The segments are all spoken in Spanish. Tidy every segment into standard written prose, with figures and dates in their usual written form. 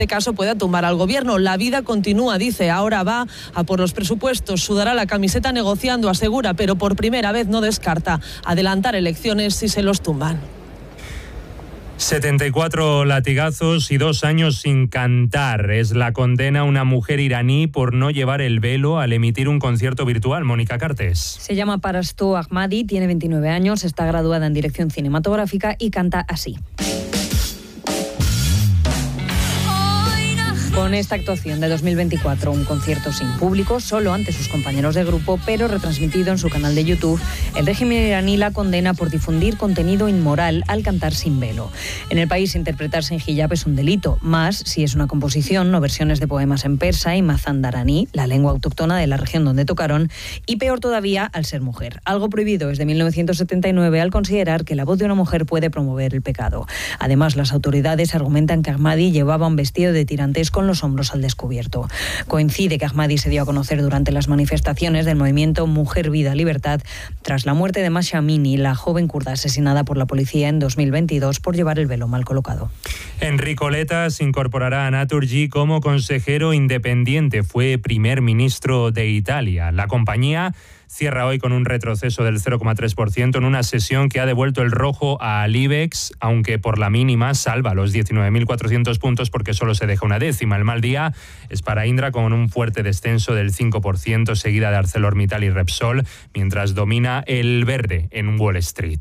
este caso pueda tumbar al gobierno. La vida continúa, dice, ahora va a por los presupuestos, sudará la camiseta negociando, asegura, pero por primera vez no descarta adelantar elecciones si se los tumban. 74 latigazos y 2 años sin cantar. Es la condena a una mujer iraní por no llevar el velo al emitir un concierto virtual. Mónica Cartes. Se llama Parastu Ahmadi, tiene 29 años, está graduada en dirección cinematográfica y canta así. Con esta actuación de 2024, un concierto sin público, solo ante sus compañeros de grupo, pero retransmitido en su canal de YouTube, el régimen iraní la condena por difundir contenido inmoral al cantar sin velo. En el país, interpretar sin hijab es un delito, más si es una composición o versiones de poemas en persa y mazandaraní, la lengua autóctona de la región donde tocaron, y peor todavía al ser mujer. Algo prohibido desde 1979 al considerar que la voz de una mujer puede promover el pecado. Además, las autoridades argumentan que Ahmadi llevaba un vestido de tirantes con los hombros al descubierto. Coincide que Ahmadi se dio a conocer durante las manifestaciones del movimiento Mujer, Vida, Libertad tras la muerte de Masha Amini, la joven kurda asesinada por la policía en 2022 por llevar el velo mal colocado. Enrico Letta se incorporará a Naturgy como consejero independiente. Fue primer ministro de Italia. La compañía cierra hoy con un retroceso del 0,3% en una sesión que ha devuelto el rojo al IBEX, aunque por la mínima salva los 19.400 puntos porque solo se deja una décima. El mal día es para Indra con un fuerte descenso del 5%, seguida de ArcelorMittal y Repsol, mientras domina el verde en Wall Street.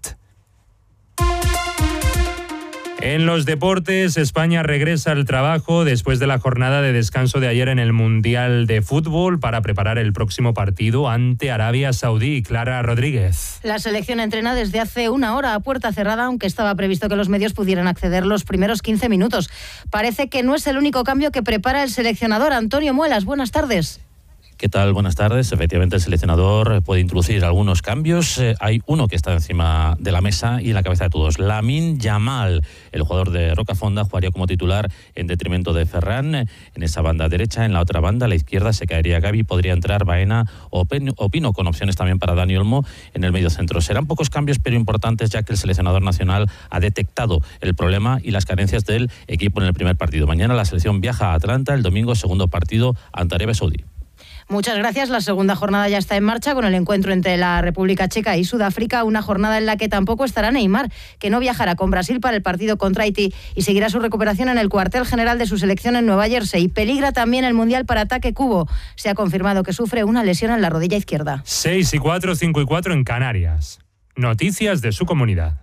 En los deportes, España regresa al trabajo después de la jornada de descanso de ayer en el Mundial de Fútbol para preparar el próximo partido ante Arabia Saudí. Clara Rodríguez. La selección entrena desde hace una hora a puerta cerrada, aunque estaba previsto que los medios pudieran acceder los primeros 15 minutos. Parece que no es el único cambio que prepara el seleccionador. Antonio Muelas, buenas tardes. ¿Qué tal? Buenas tardes. Efectivamente, el seleccionador puede introducir algunos cambios. Hay uno que está encima de la mesa y en la cabeza de todos. Lamine Yamal, el jugador de Rocafonda, jugaría como titular en detrimento de Ferran en esa banda derecha. En la otra banda, a la izquierda, se caería Gavi. Podría entrar Baena o Pino, con opciones también para Dani Olmo en el medio centro. Serán pocos cambios, pero importantes, ya que el seleccionador nacional ha detectado el problema y las carencias del equipo en el primer partido. Mañana la selección viaja a Atlanta. El domingo, segundo partido ante Arabia Saudí. Muchas gracias. La segunda jornada ya está en marcha con el encuentro entre la República Checa y Sudáfrica, una jornada en la que tampoco estará Neymar, que no viajará con Brasil para el partido contra Haití y seguirá su recuperación en el cuartel general de su selección en Nueva Jersey. Peligra también el Mundial para Ataque Cubo. Se ha confirmado que sufre una lesión en la rodilla izquierda. 6:04, 5:04 en Canarias. Noticias de su comunidad.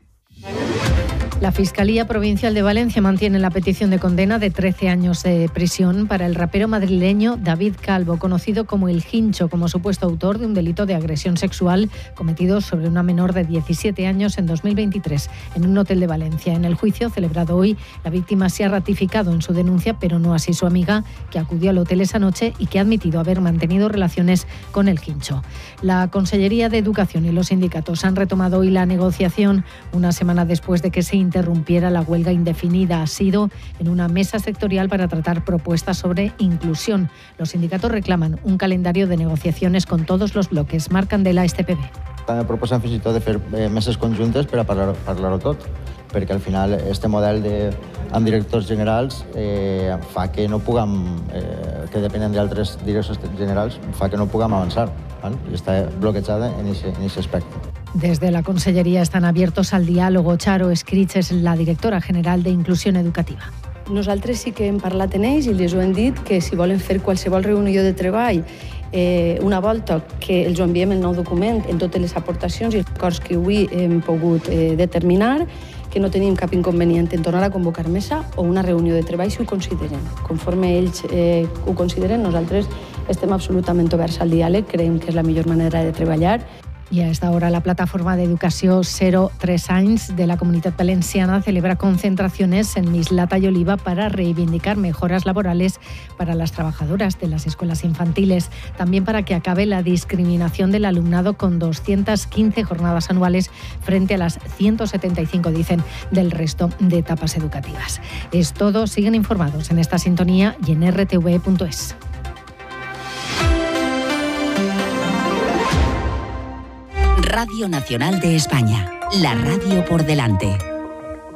La Fiscalía Provincial de Valencia mantiene la petición de condena de 13 años de prisión para el rapero madrileño David Calvo, conocido como El Hincho, como supuesto autor de un delito de agresión sexual cometido sobre una menor de 17 años en 2023 en un hotel de Valencia. En el juicio celebrado hoy, la víctima se ha ratificado en su denuncia, pero no así su amiga, que acudió al hotel esa noche y que ha admitido haber mantenido relaciones con El Hincho. La Consellería de Educación y los sindicatos han retomado hoy la negociación una semana después de que se interrumpiera la huelga indefinida. Ha sido en una mesa sectorial para tratar propuestas sobre inclusión. Los sindicatos reclaman un calendario de negociaciones con todos los bloques. Marc Candela, STPB. També proposen fins i tot de fer meses conjuntes per a parlar-ho tot, perquè al final este model amb directors generals fa que no puguem, que depenen d'altres directors generals, fa que no puguem avançar, i està bloquejada en aquest aspecte. Desde la Consellería están abiertos al diálogo. Charo Escrits és la directora general de Inclusión Educativa. Nosaltres sí que hem parlat en ells i els ho hem dit que si volen fer qualsevol reunió de treball una volta que els ho enviem el nou document en totes les aportacions i els acords que avui hem pogut determinar, que no tenim cap inconvenient en tornar a convocar mesa o una reunió de treball si ho consideren. Conforme ells ho consideren, nosaltres estem absolutament oberts al diàleg, creiem que és la millor manera de treballar. Y a esta hora la plataforma de educación 0-3 anys de la Comunitat Valenciana celebra concentraciones en Mislata y Oliva para reivindicar mejoras laborales para las trabajadoras de las escuelas infantiles, también para que acabe la discriminación del alumnado con 215 jornadas anuales frente a las 175, dicen, del resto de etapas educativas. Es todo, siguen informados en esta sintonía y en rtv.es. Radio Nacional de España, la radio por delante.